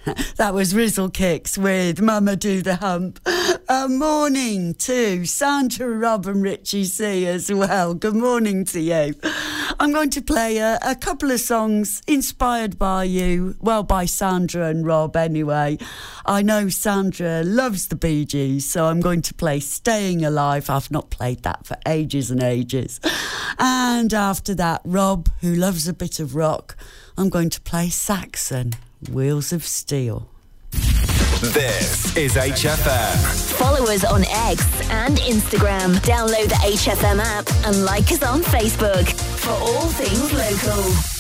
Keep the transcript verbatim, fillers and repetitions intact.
That was Rizzle Kicks with Mama Do the Hump. Uh, morning to Sandra, Rob and Richie C as well. Good morning to you. I'm going to play a, a couple of songs inspired by you, well, by Sandra and Rob anyway. I know Sandra loves the Bee Gees, so I'm going to play Staying Alive. I've not played that for ages and ages. And after that, Rob, who loves a bit of rock, I'm going to play Saxon, Wheels of Steel. This is H F M. Follow us on X and Instagram. Download the H F M app and like us on Facebook for all things local.